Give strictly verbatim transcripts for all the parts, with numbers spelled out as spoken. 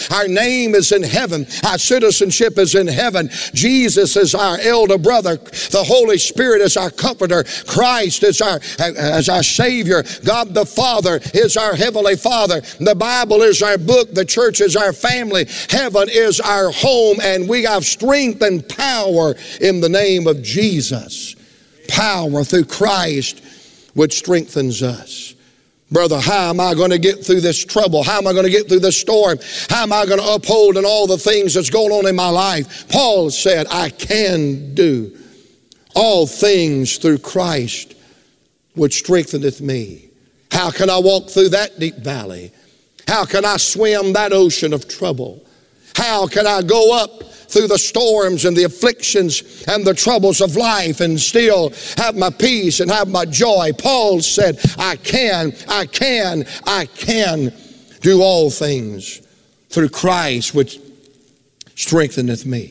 Our name is in heaven. Our citizenship is in heaven. Jesus is our elder brother. The Holy Spirit is our comforter. Christ is our, as our Savior. God the Father is our Heavenly Father. The Bible is our book. The church is our family. Heaven is our home, and we have strength and power in the name of Jesus. Power through Christ which strengthens us. Brother, how am I going to get through this trouble? How am I going to get through this storm? How am I going to uphold in all the things that's going on in my life? Paul said, I can do all things through Christ which strengtheneth me. How can I walk through that deep valley? How can I swim that ocean of trouble? How can I go up through the storms and the afflictions and the troubles of life and still have my peace and have my joy? Paul said, I can, I can, I can do all things through Christ which strengtheneth me.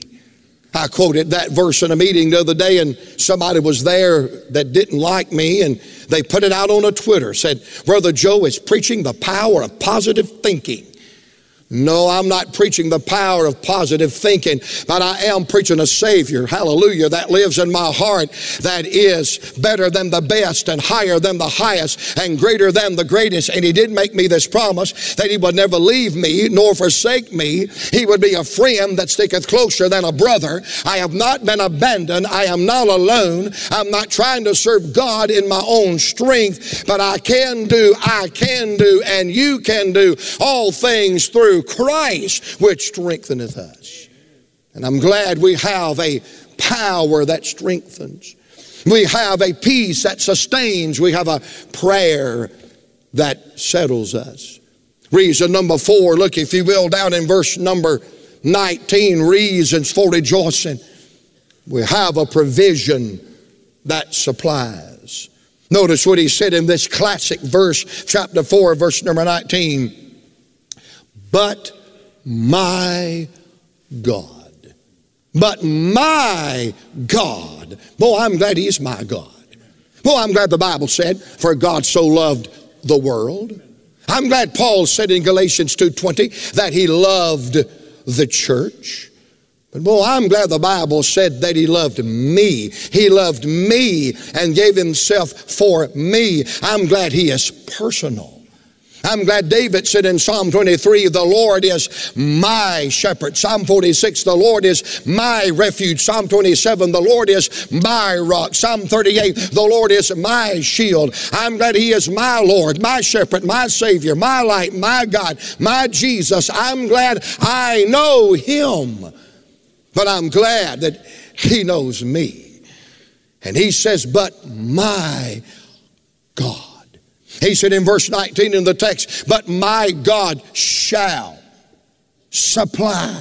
I quoted that verse in a meeting the other day, and somebody was there that didn't like me, and they put it out on a Twitter, said, Brother Joe is preaching the power of positive thinking. No, I'm not preaching the power of positive thinking, but I am preaching a Savior, hallelujah, that lives in my heart, that is better than the best and higher than the highest and greater than the greatest. And He did make me this promise that He would never leave me nor forsake me. He would be a friend that sticketh closer than a brother. I have not been abandoned. I am not alone. I'm not trying to serve God in my own strength, but I can do, I can do, and you can do all things through Christ which strengtheneth us. And I'm glad we have a power that strengthens. We have a peace that sustains. We have a prayer that settles us. Reason number four, look if you will down in verse number nineteen, reasons for rejoicing. We have a provision that supplies. Notice what he said in this classic verse, chapter four, verse number nineteen. But my God, but my God. Boy, I'm glad He is my God. Boy, I'm glad the Bible said, for God so loved the world. I'm glad Paul said in Galatians two twenty that he loved the church. But boy, I'm glad the Bible said that He loved me. He loved me and gave Himself for me. I'm glad He is personal. I'm glad David said in Psalm twenty-three, the Lord is my shepherd. Psalm forty-six, the Lord is my refuge. Psalm twenty-seven, the Lord is my rock. Psalm thirty-eight, the Lord is my shield. I'm glad He is my Lord, my shepherd, my Savior, my light, my God, my Jesus. I'm glad I know Him, but I'm glad that He knows me. And he says, but my God. He said in verse nineteen in the text, but my God shall supply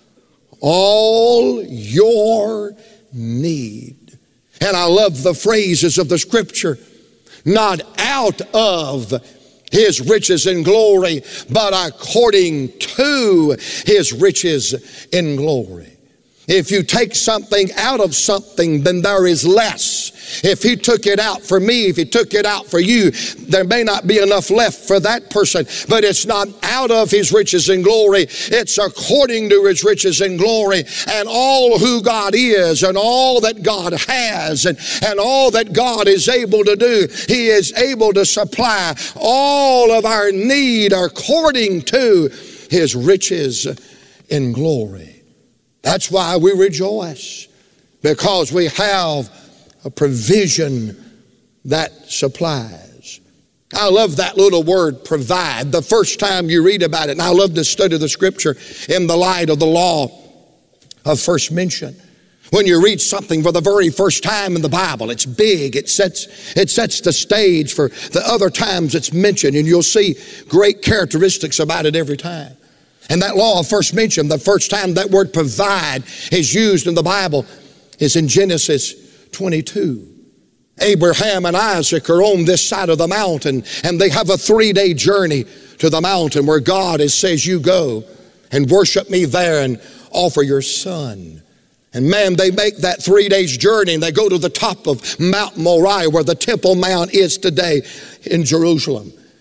all your need. And I love the phrases of the scripture, not out of His riches and glory, but according to His riches in glory. If you take something out of something, then there is less. If He took it out for me, if He took it out for you, there may not be enough left for that person. But it's not out of His riches and glory. It's according to His riches and glory. And all who God is and all that God has and, and all that God is able to do, He is able to supply all of our need according to His riches in glory. That's why we rejoice, because we have a provision that supplies. I love that little word, provide. The first time you read about it, and I love to study the scripture in the light of the law of first mention. When you read something for the very first time in the Bible, it's big. It sets, it sets the stage for the other times it's mentioned, and you'll see great characteristics about it every time. And that law of first mention, the first time that word provide is used in the Bible is in Genesis twenty-two. Abraham and Isaac are on this side of the mountain, and they have a three-day journey to the mountain where God says, you go and worship me there and offer your son. And man, they make that three days journey, and they go to the top of Mount Moriah where the Temple Mount is today in Jerusalem.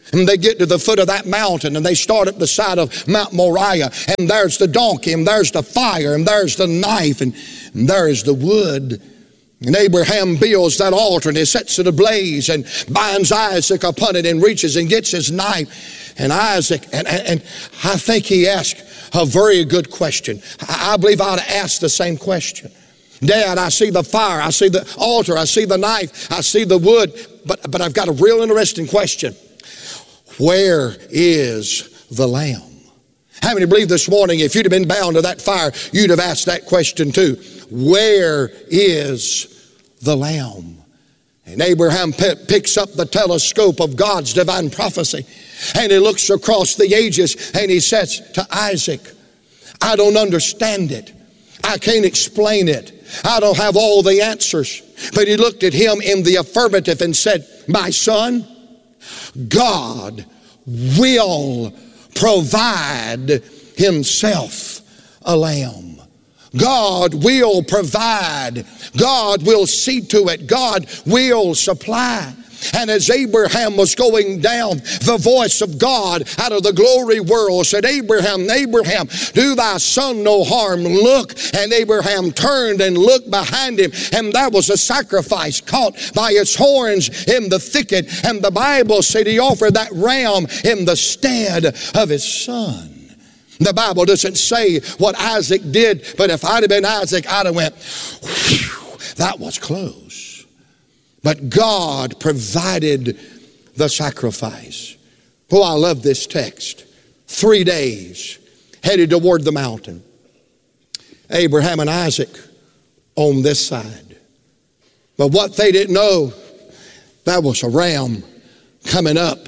And they get to the foot of that mountain and they start at the side of Mount Moriah, and there's the donkey, and there's the fire, and there's the knife, and, and there's the wood. And Abraham builds that altar and he sets it ablaze and binds Isaac upon it and reaches and gets his knife. And Isaac, and, and, and I think he asked a very good question. I, I believe I ought to ask the same question. Dad, I see the fire, I see the altar, I see the knife, I see the wood, but, but I've got a real interesting question. Where is the lamb? How many believe this morning if you'd have been bound to that fire, you'd have asked that question too? Where is the lamb? And Abraham p- picks up the telescope of God's divine prophecy, and he looks across the ages and he says to Isaac, I don't understand it. I can't explain it. I don't have all the answers. But he looked at him in the affirmative and said, my son, God will provide himself a lamb. God will provide. God will see to it. God will supply. And as Abraham was going down, the voice of God out of the glory world said, Abraham, Abraham, do thy son no harm. Look. And Abraham turned and looked behind him, and there was a sacrifice caught by its horns in the thicket. And the Bible said he offered that ram in the stead of his son. The Bible doesn't say what Isaac did, but if I'd have been Isaac, I'd have went, whew, that was close. But God provided the sacrifice. Oh, I love this text. Three days headed toward the mountain. Abraham and Isaac on this side. But what they didn't know, there was a ram coming up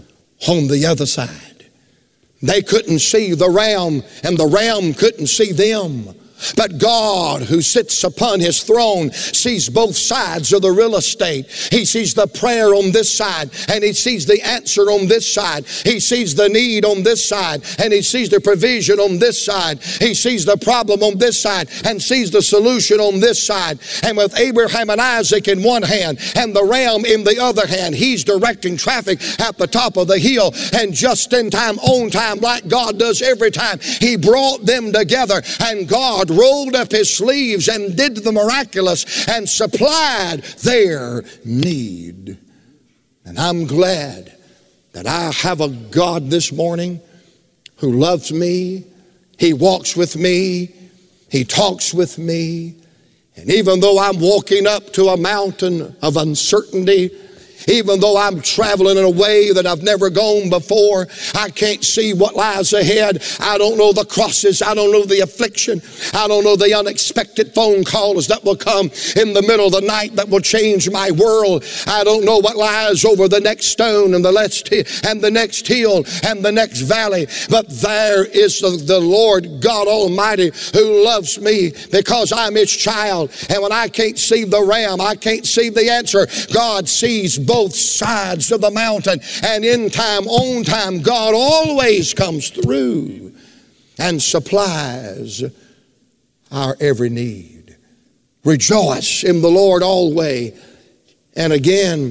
on the other side. They couldn't see the ram, and the ram couldn't see them. But God, who sits upon his throne, sees both sides of the real estate. He sees the prayer on this side, and he sees the answer on this side. He sees the need on this side, and he sees the provision on this side. He sees the problem on this side, and sees the solution on this side. And with Abraham and Isaac in one hand, and the ram in the other hand, he's directing traffic at the top of the hill. And just in time, on time, like God does every time, he brought them together, and God rolled up his sleeves and did the miraculous and supplied their need. And I'm glad that I have a God this morning who loves me. He walks with me. He talks with me. And even though I'm walking up to a mountain of uncertainty, even though I'm traveling in a way that I've never gone before, I can't see what lies ahead. I don't know the crosses. I don't know the affliction. I don't know the unexpected phone calls that will come in the middle of the night that will change my world. I don't know what lies over the next stone and the next and the next hill and the next valley. But there is the, the Lord God Almighty who loves me because I'm his child. And when I can't see the ram, I can't see the answer, God sees both sides of the mountain, and in time, on time, God always comes through and supplies our every need. Rejoice in the Lord always. And again,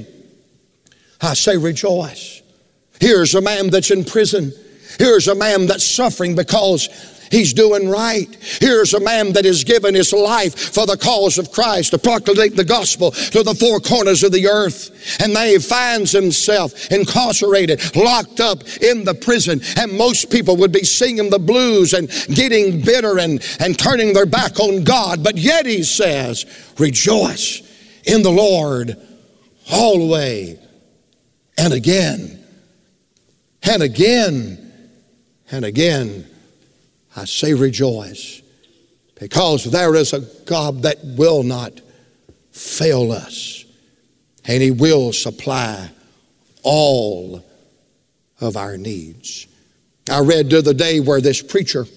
I say rejoice. Here's a man that's in prison. Here's a man that's suffering because he's doing right. Here's a man that has given his life for the cause of Christ to proclaim the gospel to the four corners of the earth. And now he finds himself incarcerated, locked up in the prison. And most people would be singing the blues and getting bitter and, and turning their back on God. But yet he says, rejoice in the Lord always. And again, and again, and again, I say rejoice, because there is a God that will not fail us, and he will supply all of our needs. I read the other day where this preacher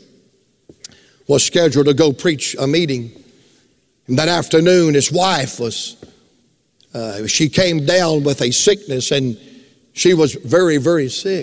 was scheduled to go preach a meeting, and that afternoon his wife was, uh, she came down with a sickness, and she was very, very sick.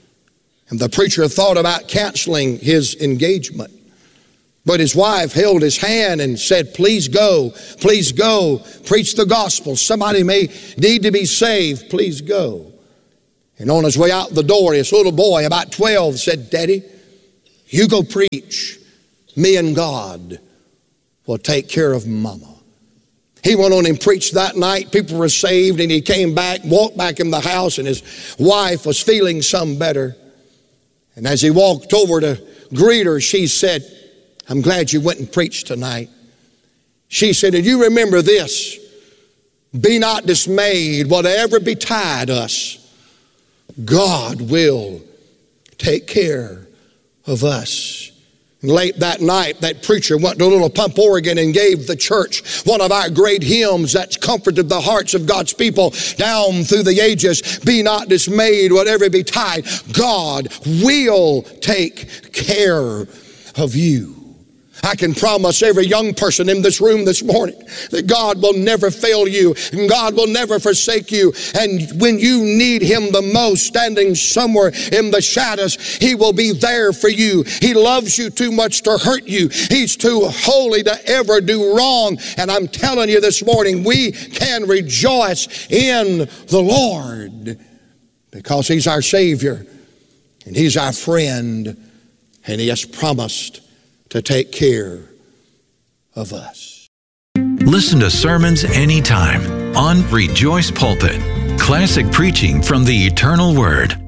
And the preacher thought about canceling his engagement. But his wife held his hand and said, please go, please go, preach the gospel. Somebody may need to be saved, please go. And on his way out the door, this little boy, about twelve, said, "Daddy, you go preach. Me and God will take care of Mama." He went on and preached that night. People were saved, and he came back, walked back in the house, and his wife was feeling some better. And as he walked over to greet her, she said, "I'm glad you went and preached tonight." She said, "And you remember this, be not dismayed, whatever betide us, God will take care of us." And late that night, that preacher went to Little Pump, Oregon, and gave the church one of our great hymns that's comforted the hearts of God's people down through the ages. Be not dismayed, whatever betide, God will take care of you. I can promise every young person in this room this morning that God will never fail you and God will never forsake you. And when you need Him the most, standing somewhere in the shadows, He will be there for you. He loves you too much to hurt you. He's too holy to ever do wrong. And I'm telling you this morning, we can rejoice in the Lord because He's our Savior and He's our friend, and He has promised to take care of us. Listen to sermons anytime on Rejoice Pulpit. Classic preaching from the eternal Word.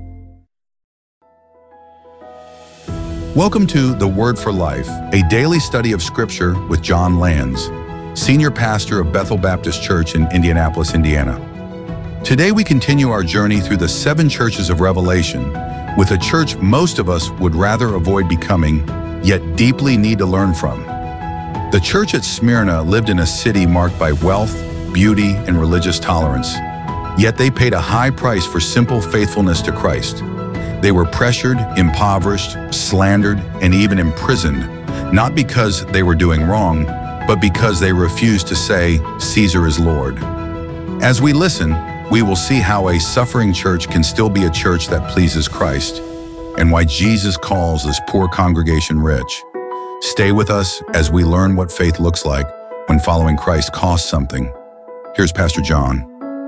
Welcome to The Word for Life, a daily study of Scripture with John Lands, Senior Pastor of Bethel Baptist Church in Indianapolis, Indiana. Today we continue our journey through the seven churches of Revelation with a church most of us would rather avoid becoming, yet deeply need to learn from. The church at Smyrna lived in a city marked by wealth, beauty, and religious tolerance, yet they paid a high price for simple faithfulness to Christ. They were pressured, impoverished, slandered, and even imprisoned, not because they were doing wrong, but because they refused to say, "Caesar is Lord." As we listen, we will see how a suffering church can still be a church that pleases Christ, and why Jesus calls this poor congregation rich. Stay with us as we learn what faith looks like when following Christ costs something. Here's Pastor John.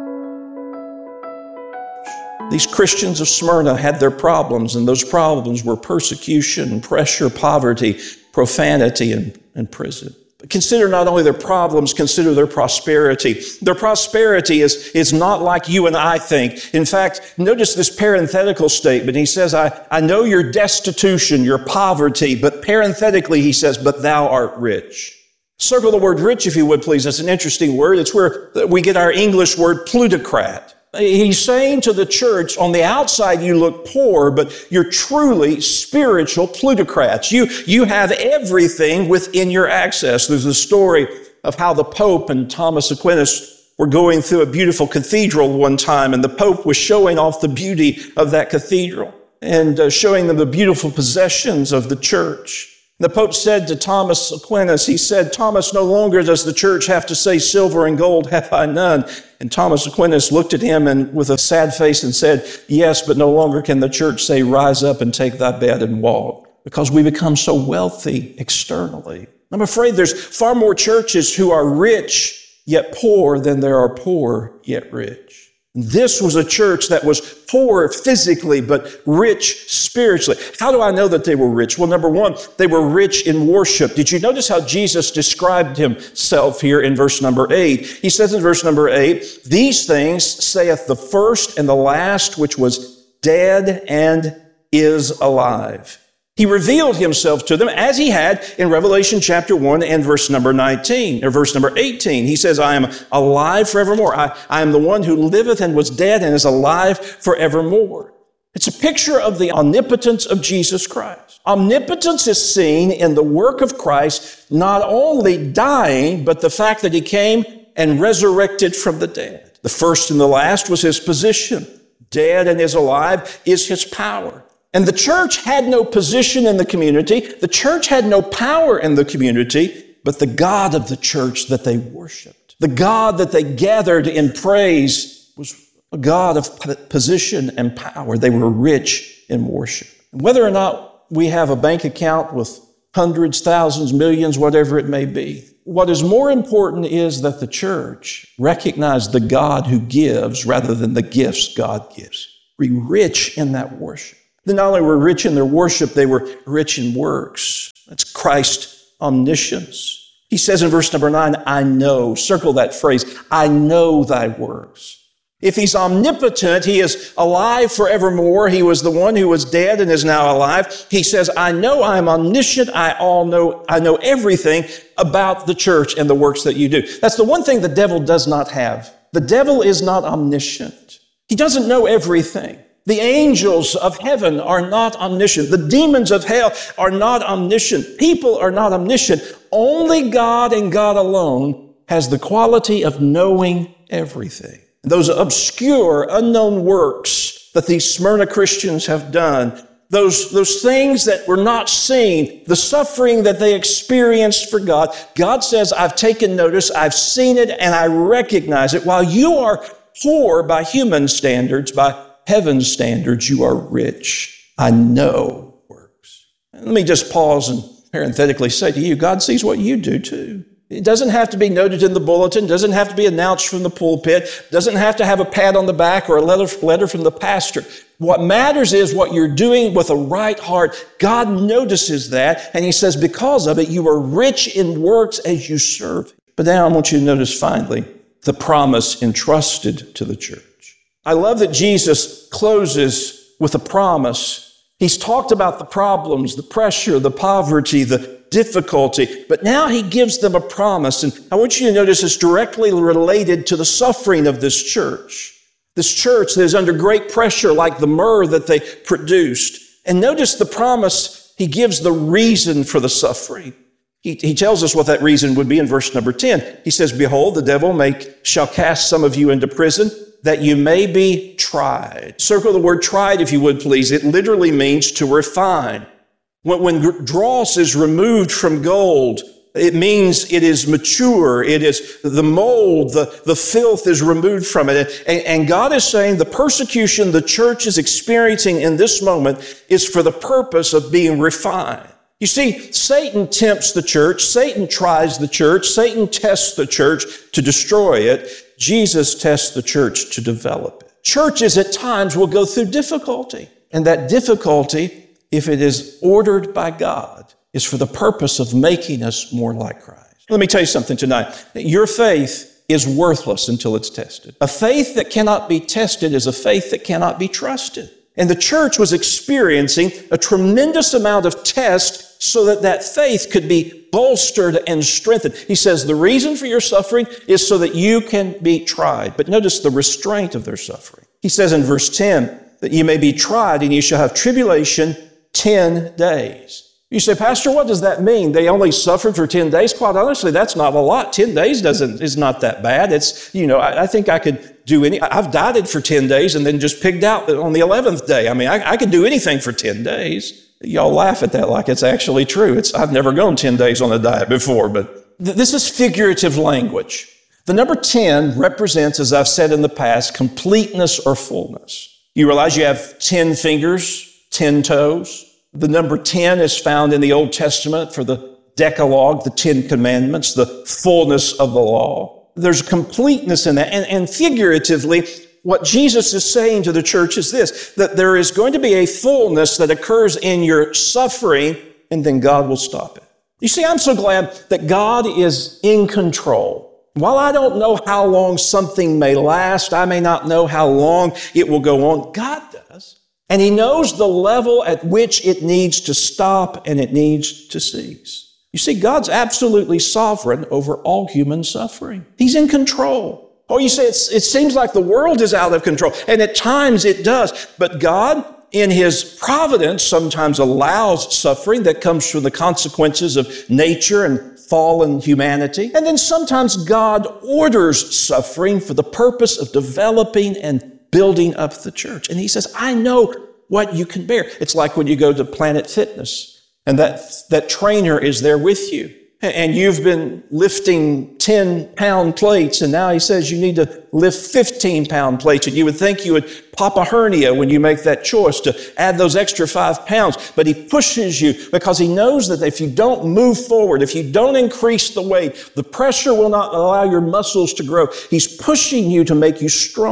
These Christians of Smyrna had their problems, and those problems were persecution, pressure, poverty, profanity, and, and prison. But consider not only their problems, consider their prosperity. Their prosperity is, is not like you and I think. In fact, notice this parenthetical statement. He says, I, I know your destitution, your poverty, but parenthetically he says, but thou art rich. Circle the word rich, if you would, please. That's an interesting word. It's where we get our English word plutocrat. He's saying to the church, on the outside you look poor, but you're truly spiritual plutocrats. You, you have everything within your access. There's a story of how the Pope and Thomas Aquinas were going through a beautiful cathedral one time, and the Pope was showing off the beauty of that cathedral and uh, showing them the beautiful possessions of the church. The Pope said to Thomas Aquinas, he said, "Thomas, no longer does the church have to say, 'Silver and gold have I none.'" And Thomas Aquinas looked at him and with a sad face and said, "Yes, but no longer can the church say, 'Rise up and take thy bed and walk,' because we become so wealthy externally." I'm afraid there's far more churches who are rich yet poor than there are poor yet rich. This was a church that was poor physically, but rich spiritually. How do I know that they were rich? Well, number one, they were rich in worship. Did you notice how Jesus described himself here in verse number eight? He says in verse number eight, "These things saith the first and the last, which was dead and is alive." He revealed himself to them as he had in Revelation chapter one and verse number nineteen, or verse number eighteen. He says, "I am alive forevermore. I, I am the one who liveth and was dead and is alive forevermore." It's a picture of the omnipotence of Jesus Christ. Omnipotence is seen in the work of Christ, not only dying, but the fact that he came and resurrected from the dead. The first and the last was his position. Dead and is alive is his power. And the church had no position in the community. The church had no power in the community, but the God of the church that they worshiped, the God that they gathered in praise, was a God of position and power. They were rich in worship. Whether or not we have a bank account with hundreds, thousands, millions, whatever it may be, what is more important is that the church recognize the God who gives rather than the gifts God gives. be rich in that worship. Then not only were rich in their worship, they were rich in works. That's Christ's omniscience. He says in verse number nine, I know, circle that phrase, I know thy works. If he's omnipotent, he is alive forevermore. He was the one who was dead and is now alive. He says, I know I am omniscient. I all know, I know everything about the church and the works that you do. That's the one thing the devil does not have. The devil is not omniscient. He doesn't know everything. The angels of heaven are not omniscient. The demons of hell are not omniscient. People are not omniscient. Only God and God alone has the quality of knowing everything. Those obscure, unknown works that these Smyrna Christians have done, those, those things that were not seen, the suffering that they experienced for God, God says, I've taken notice, I've seen it, and I recognize it. While you are poor by human standards, by heaven's standards, you are rich. I know works. And let me just pause and parenthetically say to you, God sees what you do too. It doesn't have to be noted in the bulletin, doesn't have to be announced from the pulpit, doesn't have to have a pat on the back or a letter, letter from the pastor. What matters is what you're doing with a right heart. God notices that, and he says, because of it, you are rich in works as you serve. But now I want you to notice finally the promise entrusted to the church. I love that Jesus closes with a promise. He's talked about the problems, the pressure, the poverty, the difficulty, but now he gives them a promise. And I want you to notice it's directly related to the suffering of this church. This church that is under great pressure like the myrrh that they produced. And notice the promise, he gives the reason for the suffering. He, he tells us what that reason would be in verse number ten. He says, behold, the devil make, shall cast some of you into prison, that you may be tried. Circle the word tried, if you would, please. It literally means to refine. When, when dross is removed from gold, it means it is mature. It is the mold, the, the filth is removed from it. And, and God is saying the persecution the church is experiencing in this moment is for the purpose of being refined. You see, Satan tempts the church. Satan tries the church. Satan tests the church to destroy it. Jesus tests the church to develop it. Churches at times will go through difficulty. And that difficulty, if it is ordered by God, is for the purpose of making us more like Christ. Let me tell you something tonight. Your faith is worthless until it's tested. A faith that cannot be tested is a faith that cannot be trusted. And the church was experiencing a tremendous amount of test so that that faith could be bolstered and strengthened. He says the reason for your suffering is so that you can be tried. But notice the restraint of their suffering. He says in verse ten that you may be tried and you shall have tribulation ten days. You say, Pastor, what does that mean? They only suffered for ten days? Quite honestly, that's not a lot. ten days doesn't, is not that bad. It's, you know, I, I think I could do any, I've dieted for ten days and then just pigged out on the eleventh day. I mean, I, I could do anything for ten days. Y'all laugh at that like it's actually true. It's, I've never gone ten days on a diet before, but th- this is figurative language. The number ten represents, as I've said in the past, completeness or fullness. You realize you have ten fingers, ten toes. The number ten is found in the Old Testament for the Decalogue, the Ten Commandments, the fullness of the law. There's completeness in that. And, and figuratively, what Jesus is saying to the church is this, that there is going to be a fullness that occurs in your suffering, and then God will stop it. You see, I'm so glad that God is in control. While I don't know how long something may last, I may not know how long it will go on, God does. And he knows the level at which it needs to stop and it needs to cease. You see, God's absolutely sovereign over all human suffering. He's in control. Oh, you say it's, it seems like the world is out of control. And at times it does. But God, in his providence, sometimes allows suffering that comes from the consequences of nature and fallen humanity. And then sometimes God orders suffering for the purpose of developing and building up the church. And he says, I know what you can bear. It's like when you go to Planet Fitness and that, that trainer is there with you. And you've been lifting ten pound plates, and now he says you need to lift fifteen pound plates. And you would think you would pop a hernia when you make that choice to add those extra five pounds. But he pushes you because he knows that if you don't move forward, if you don't increase the weight, the pressure will not allow your muscles to grow. He's pushing you to make you stronger.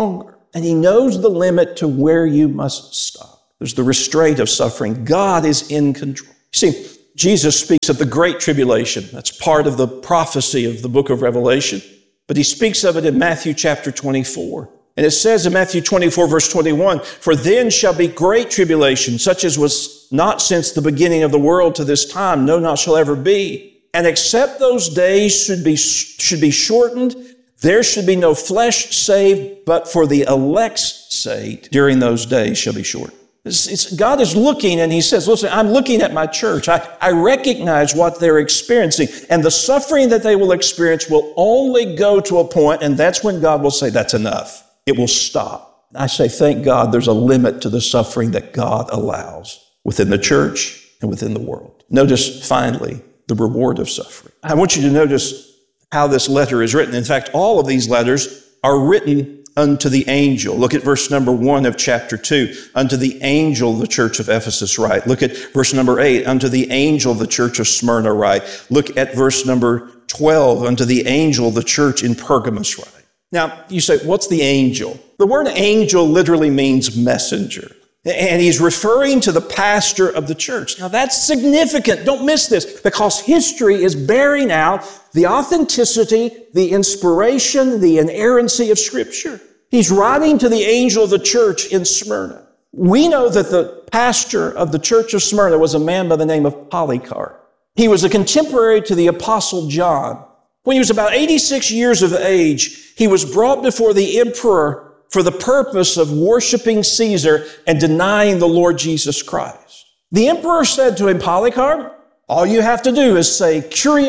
And he knows the limit to where you must stop. There's the restraint of suffering. God is in control. You see, Jesus speaks of the great tribulation. That's part of the prophecy of the book of Revelation. But he speaks of it in Matthew chapter twenty-four. And it says in Matthew twenty-four, verse twenty-one, "For then shall be great tribulation, such as was not since the beginning of the world to this time, no, not shall ever be. And except those days should be, should be shortened, there should be no flesh saved, but for the elect's sake, during those days shall be shortened." It's, it's, God is looking and he says, listen, I'm looking at my church. I, I recognize what they're experiencing, and the suffering that they will experience will only go to a point, and that's when God will say, that's enough. It will stop. I say, thank God there's a limit to the suffering that God allows within the church and within the world. Notice, finally, the reward of suffering. I want you to notice how this letter is written. In fact, all of these letters are written unto the angel. Look at verse number one of chapter two. Unto the angel the church of Ephesus write. Look at verse number eight. Unto the angel the church of Smyrna write. Look at verse number twelve. Unto the angel the church in Pergamos write. Now, you say, what's the angel? The word angel literally means messenger. And he's referring to the pastor of the church. Now, that's significant. Don't miss this, because history is bearing out the authenticity, the inspiration, the inerrancy of Scripture. He's writing to the angel of the church in Smyrna. We know that the pastor of the church of Smyrna was a man by the name of Polycarp. He was a contemporary to the Apostle John. When he was about eighty-six years of age, he was brought before the emperor for the purpose of worshiping Caesar and denying the Lord Jesus Christ. The emperor said to him, Polycarp, all you have to do is say,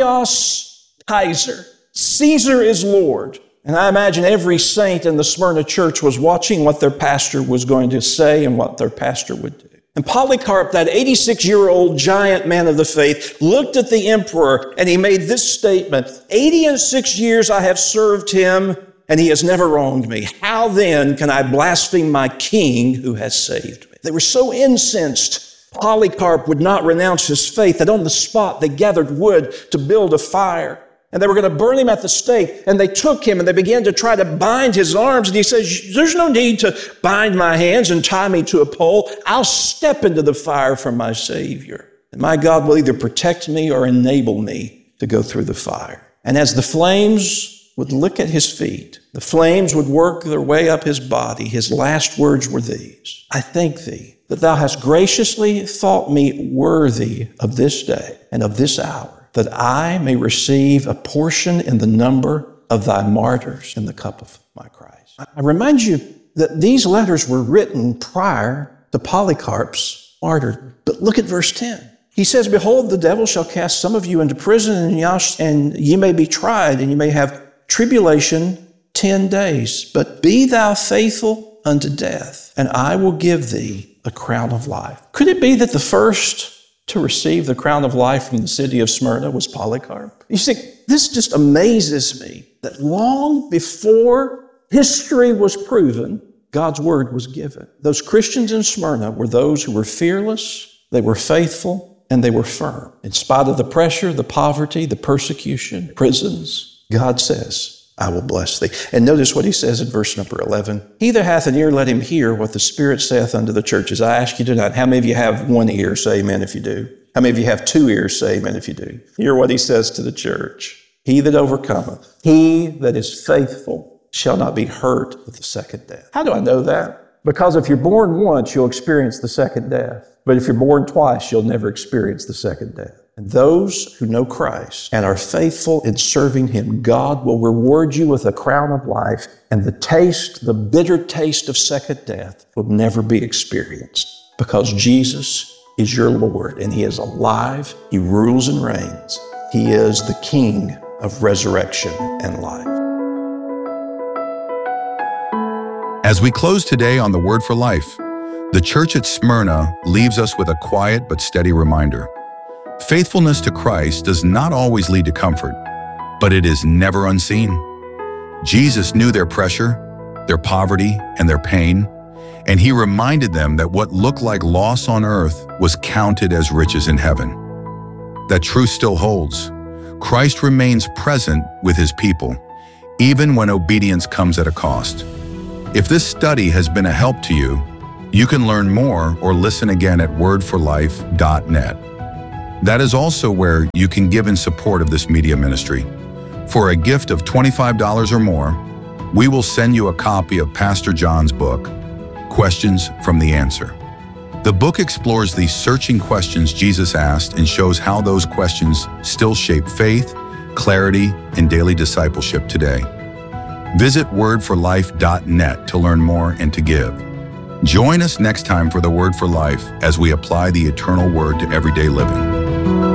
Kyrios Kaiser. Caesar is Lord. And I imagine every saint in the Smyrna church was watching what their pastor was going to say and what their pastor would do. And Polycarp, that eighty-six-year-old giant man of the faith, looked at the emperor and he made this statement, eighty and six years I have served him, and he has never wronged me. How then can I blaspheme my king who has saved me? They were so incensed, Polycarp would not renounce his faith, that on the spot they gathered wood to build a fire. And they were going to burn him at the stake. And they took him and they began to try to bind his arms. And he says, there's no need to bind my hands and tie me to a pole. I'll step into the fire for my Savior. And my God will either protect me or enable me to go through the fire. And as the flames would lick at his feet, the flames would work their way up his body, his last words were these, I thank thee that thou hast graciously thought me worthy of this day and of this hour, that I may receive a portion in the number of thy martyrs in the cup of my Christ. I remind you that these letters were written prior to Polycarp's martyrdom. But look at verse ten. He says, behold, the devil shall cast some of you into prison, and ye may be tried, and ye may have tribulation ten days. But be thou faithful unto death, and I will give thee a crown of life. Could it be that the first to receive the crown of life from the city of Smyrna was Polycarp? You see, this just amazes me that long before history was proven, God's word was given. Those Christians in Smyrna were those who were fearless, they were faithful, and they were firm. In spite of the pressure, the poverty, the persecution, prisons, God says, I will bless thee. And notice what he says in verse number eleven. He that hath an ear, let him hear what the Spirit saith unto the churches. I ask you tonight, how many of you have one ear? Say amen if you do. How many of you have two ears? Say amen if you do. Hear what he says to the church. He that overcometh, he that is faithful, shall not be hurt with the second death. How do I know that? Because if you're born once, you'll experience the second death. But if you're born twice, you'll never experience the second death. And those who know Christ and are faithful in serving him, God will reward you with a crown of life, and the taste, the bitter taste of second death will never be experienced, because Jesus is your Lord, and he is alive. He rules and reigns. He is the King of resurrection and life. As we close today on the Word for Life, the church at Smyrna leaves us with a quiet but steady reminder. Faithfulness to Christ does not always lead to comfort, but it is never unseen. Jesus knew their pressure, their poverty, and their pain, and he reminded them that what looked like loss on earth was counted as riches in heaven. That truth still holds. Christ remains present with his people, even when obedience comes at a cost. If this study has been a help to you, you can learn more or listen again at word for life dot net. That is also where you can give in support of this media ministry. For a gift of twenty-five dollars or more, we will send you a copy of Pastor John's book, Questions from the Answer. The book explores the searching questions Jesus asked and shows how those questions still shape faith, clarity, and daily discipleship today. Visit word for life dot net to learn more and to give. Join us next time for the Word for Life as we apply the eternal word to everyday living.